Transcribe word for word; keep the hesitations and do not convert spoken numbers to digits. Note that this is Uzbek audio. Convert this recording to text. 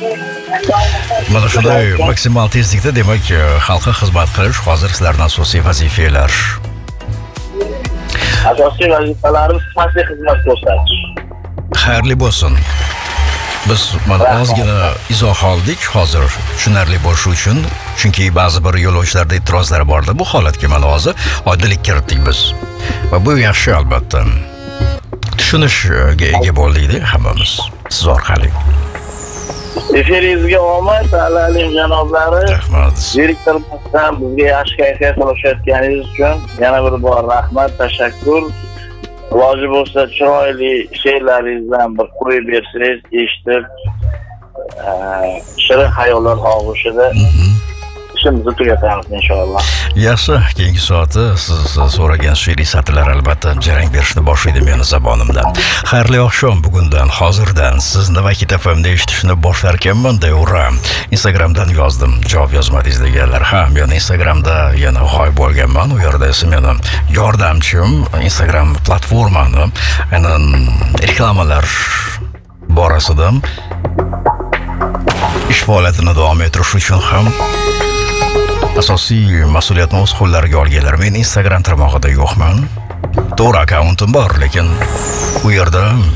Mana shunday maksimal tezlikda demak xalqqa xizmat qilish hozir sizlarning asosiy vazifanglar. Asosiy vazifalarimiz sifatli xizmat ko'rsatish. Xayrli bo'lsin. Biz mana ozgina izoh oldik hozir tushunarli bo'lishi uchun, chunki ba'zi bir yo'lovchilarda e'tirozlar bordi. Bu holatga mana hozir oydinlik kiritdik biz. Va bu yaxshi albatta. Tushunishga ega bo'ldik hammamiz siz orqali. Efiringizga omad, ta'lim janoblari. Rahmat. Direktordan bizga yaxshi kayfiyat ulashayotganingiz uchun yana bir bor rahmat, tashakkur. Iloji bo'lsa chiroyli she'rlaringizdan bir qo'yib bersangiz, eshitib, shirin xayollar og'ushida ishimizni tugatamiz inshaalloh. Yaxshi, keyingi soati siz so'ragan she'riy satrlar albatta jarang berishni boshlaydi meni zabonimdan. Xayrli oqshom bugundan, hozirdan sizni Vakit F M da eshitishni boshlar ekanman deyura. Instagramdan yozdim, javob yozmadingiz deganlar. Ha, men Instagramda yana g'oyib bo'lganman. U yerda esa meni yordamchim Instagram platformani aynan reklamalar borasida ish faoliyatini davom ettirish uchun ham asosiy mas'uliyatni o'z qo'llariga olganlar. Men Instagram tarmog'ida yo'qman. To'g'ri akkauntim bor, lekin u yerda